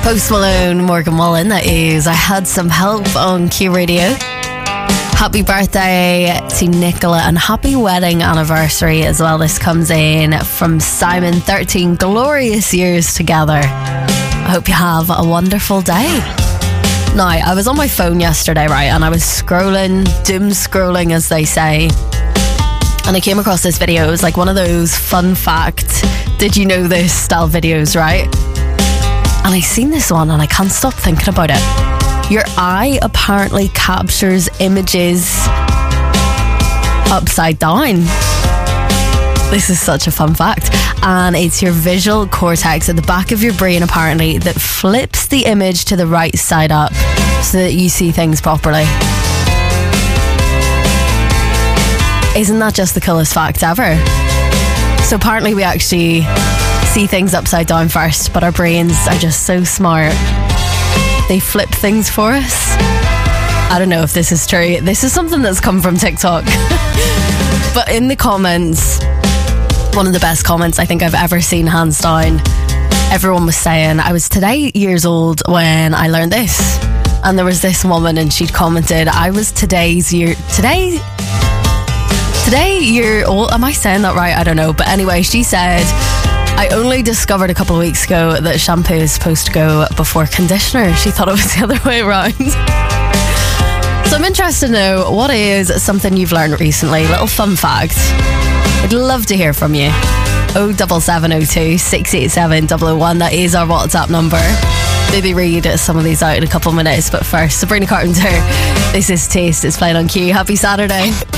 Post Malone, Morgan Wallen, that is I Had Some Help on Q Radio. Happy birthday to Nicola and happy wedding anniversary as well. This comes in from Simon, 13 glorious years together. I hope you have a wonderful day. Now, I was on my phone yesterday, right, and I was scrolling, doom scrolling as they say, and I came across this video. It was like one of those fun fact, did you know this style videos, right? And I seen this one and I can't stop thinking about it. Your eye apparently captures images upside down. This is such a fun fact. And it's your visual cortex at the back of your brain, apparently, that flips the image to the right side up so that you see things properly. Isn't that just the coolest fact ever? So apparently we actually see things upside down first, but our brains are just so smart. They flip things for us. I don't know if this is true. This is something that's come from TikTok. But in the comments, one of the best comments I think I've ever seen, hands down, everyone was saying, I was today years old when I learned this. And there was this woman and she'd commented, I was today year old. Am I saying that right? I don't know. But anyway, she said, I only discovered a couple of weeks ago that shampoo is supposed to go before conditioner. She thought it was the other way around. So I'm interested to know, what is something you've learned recently? Little fun fact. I'd love to hear from you. 07702 687 001. That is our WhatsApp number. Maybe read some of these out in a couple of minutes. But first, Sabrina Carpenter. This is Taste. It's playing on Q. Happy Saturday.